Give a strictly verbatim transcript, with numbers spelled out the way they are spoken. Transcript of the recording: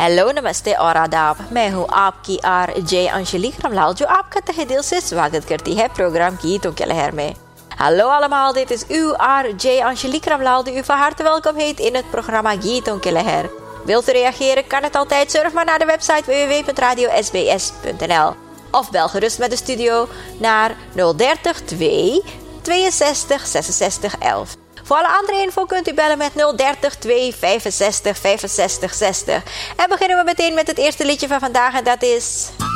हेलो नमस्ते और आदाब। मैं हूँ आपकी आर जे अंजलि रामलाल जो आपका तहे दिल से स्वागत करती है प्रोग्राम गीतों के लहर में। Hallo allemaal, dit is uw R J Angelique Ramlaal die u van harte welkom heet in het programma Gieton Keleher. Wilt u reageren, kan het altijd. Surf maar naar de website w w w punt radio s b s punt n l of bel gerust met de studio naar nul dertig twee tweeënzestig zesenzestig elf. Voor alle andere info kunt u bellen met nul dertig twee vijfenzestig vijfenzestig zestig. En beginnen we meteen met het eerste liedje van vandaag en dat is...